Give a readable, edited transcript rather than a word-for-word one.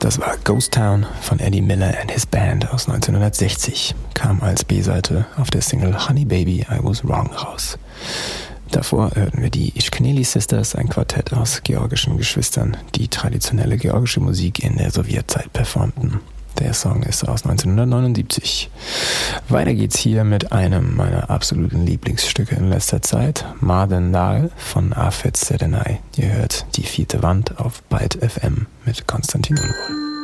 Das war Ghost Town von Eddie Miller and His Band aus 1960, kam als B-Seite auf der Single Honey Baby I Was Wrong raus. Davor hörten wir die Ishkeneli Sisters, ein Quartett aus georgischen Geschwistern, die traditionelle georgische Musik in der Sowjetzeit performten. Der Song ist aus 1979. Weiter geht's hier mit einem meiner absoluten Lieblingsstücke in letzter Zeit, Maden Dal von Afet Sedenay. Ihr hört die vierte Wand auf Byte FM mit Konstantin Unwohl.